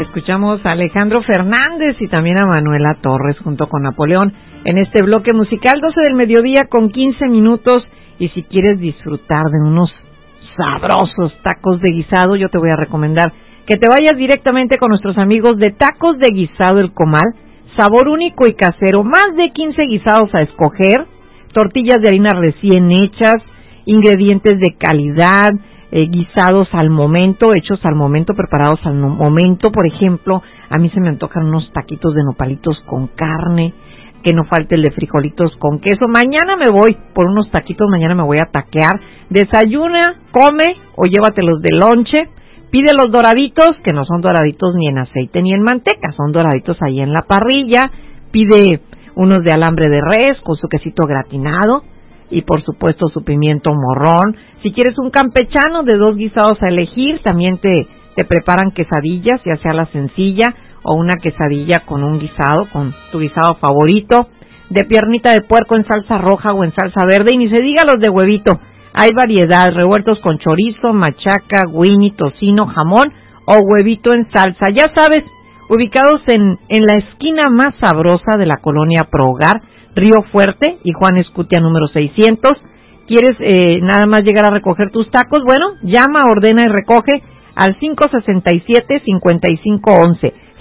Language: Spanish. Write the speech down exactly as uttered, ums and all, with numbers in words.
Escuchamos a Alejandro Fernández y también a Manuela Torres junto con Napoleón en este bloque musical, doce del mediodía con quince minutos. Y si quieres disfrutar de unos sabrosos tacos de guisado, yo te voy a recomendar que te vayas directamente con nuestros amigos de Tacos de Guisado El Comal. Sabor único y casero, más de quince guisados a escoger, tortillas de harina recién hechas, ingredientes de calidad, eh, guisados al momento, hechos al momento, preparados al momento. Por ejemplo, a mí se me antojan unos taquitos de nopalitos con carne, que no falte el de frijolitos con queso. Mañana me voy por unos taquitos, mañana me voy a taquear. Desayuna, come o llévatelos de lonche. Pide los doraditos, que no son doraditos ni en aceite ni en manteca, son doraditos ahí en la parrilla. Pide unos de alambre de res con su quesito gratinado y por supuesto su pimiento morrón. Si quieres un campechano de dos guisados a elegir, también te, te preparan quesadillas, ya sea la sencilla o una quesadilla con un guisado, con tu guisado favorito, de piernita de puerco en salsa roja o en salsa verde, y ni se diga los de huevito. Hay variedad, revueltos con chorizo, machaca, güini, tocino, jamón o huevito en salsa. Ya sabes, ubicados en, en la esquina más sabrosa de la colonia Pro Hogar, Río Fuerte y Juan Escutia número seiscientos. ¿Quieres eh, nada más llegar a recoger tus tacos? Bueno, llama, ordena y recoge al cinco seis siete, cinco cinco uno uno.